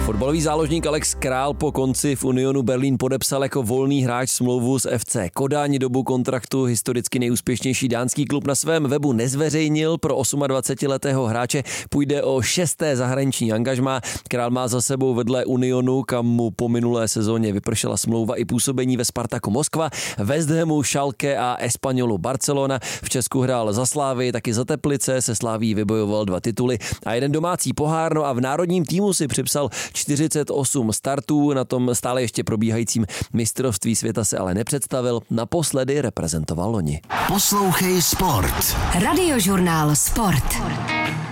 Fotbalový záložník Alex Král po konci v Unionu Berlín podepsal jako volný hráč smlouvu s FC Kodaň. Dobu kontraktu historicky nejúspěšnější dánský klub na svém webu nezveřejnil. Pro 28letého hráče půjde o 6. zahraniční angažmá. Král má za sebou vedle Unionu, kam mu po minulé sezóně vypršela smlouva, i působení ve Spartaku Moskva, West Hamu, Schalke a Espanyolu Barcelona. V Česku hrál za Slávy, taky za Teplice, se Slaví vybojoval 2 tituly a 1 domácí pohár, no a v národním týmu si připsal 48 startů, na tom stále ještě probíhajícím mistrovství světa se ale nepředstavil, naposledy reprezentoval loni. Poslouchej Sport. Radiožurnál Sport.